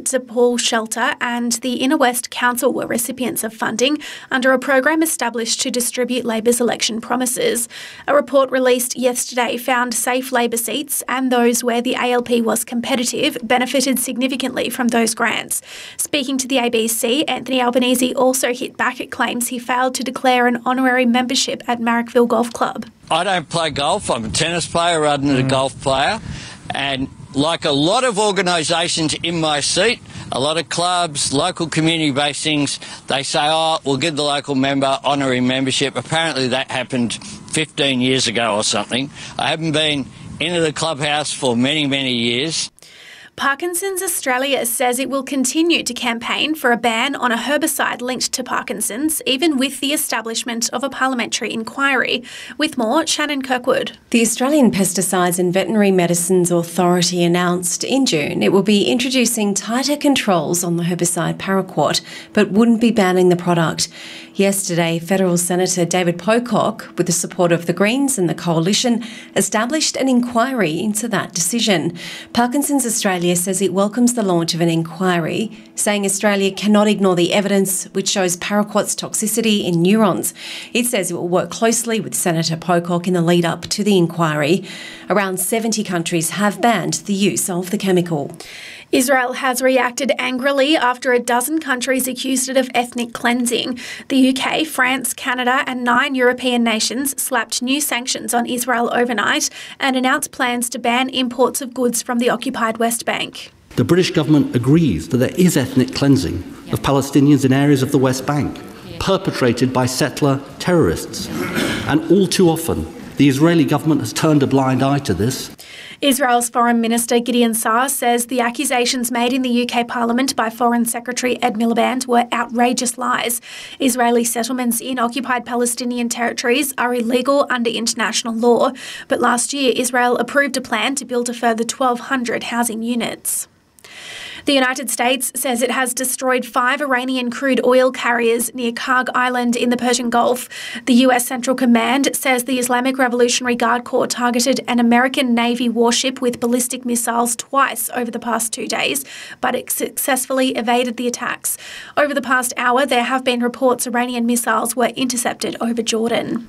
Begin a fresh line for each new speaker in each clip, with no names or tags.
St Paul Shelter and the Inner West Council were recipients of funding under a program established to distribute Labor's election promises. A report released yesterday found safe Labor seats and those where the ALP was competitive benefited significantly from those grants. Speaking to the ABC, Anthony Albanese also hit back at claims he failed to declare an honorary membership at Marrickville Golf Club.
I don't play golf. I'm a tennis player rather than a golf player. And like a lot of organisations in my seat, a lot of clubs, local community-based things, they say, oh, we'll give the local member honorary membership. Apparently that happened 15 years ago or something. I haven't been into the clubhouse for many, many years.
Parkinson's Australia says it will continue to campaign for a ban on a herbicide linked to Parkinson's, even with the establishment of a parliamentary inquiry. With more, Shannon Kirkwood.
The Australian Pesticides and Veterinary Medicines Authority announced in June it will be introducing tighter controls on the herbicide paraquat, but wouldn't be banning the product. Yesterday, Federal Senator David Pocock, with the support of the Greens and the Coalition, established an inquiry into that decision. Parkinson's Australia says it welcomes the launch of an inquiry, saying Australia cannot ignore the evidence which shows paraquat's toxicity in neurons. It says it will work closely with Senator Pocock in the lead-up to the inquiry. Around 70 countries have banned the use of the chemical.
Israel has reacted angrily after a dozen countries accused it of ethnic cleansing. The UK, France, Canada and 9 European nations slapped new sanctions on Israel overnight and announced plans to ban imports of goods from the occupied West Bank.
The British government agrees that there is ethnic cleansing of Palestinians in areas of the West Bank, perpetrated by settler terrorists. And all too often, the Israeli government has turned a blind eye to this.
Israel's Foreign Minister Gideon Saar says the accusations made in the UK Parliament by Foreign Secretary Ed Miliband were outrageous lies. Israeli settlements in occupied Palestinian territories are illegal under international law, but last year Israel approved a plan to build a further 1,200 housing units. The United States says it has destroyed 5 Iranian crude oil carriers near Karg Island in the Persian Gulf. The US Central Command says the Islamic Revolutionary Guard Corps targeted an American Navy warship with ballistic missiles twice over the past 2 days, but it successfully evaded the attacks. Over the past hour, there have been reports Iranian missiles were intercepted over Jordan.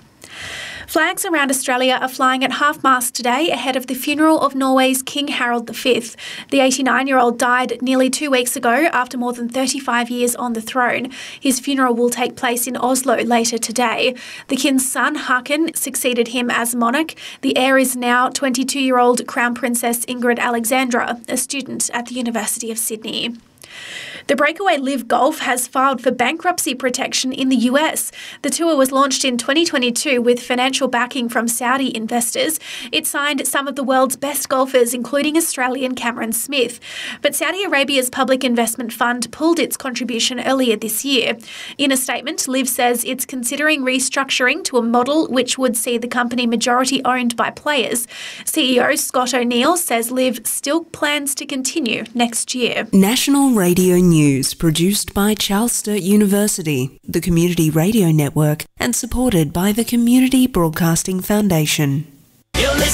Flags around Australia are flying at half-mast today ahead of the funeral of Norway's King Harald V. The 89-year-old died nearly 2 weeks ago after more than 35 years on the throne. His funeral will take place in Oslo later today. The king's son, Haakon, succeeded him as monarch. The heir is now 22-year-old Crown Princess Ingrid Alexandra, a student at the University of Sydney. The breakaway Live Golf has filed for bankruptcy protection in the US. The tour was launched in 2022 with financial backing from Saudi investors. It signed some of the world's best golfers, including Australian Cameron Smith. But Saudi Arabia's public investment fund pulled its contribution earlier this year. In a statement, Live says it's considering restructuring to a model which would see the company majority owned by players. CEO Scott O'Neill says Live still plans to continue next year.
National Radio News produced by Charles Sturt University, the Community Radio Network, and supported by the Community Broadcasting Foundation.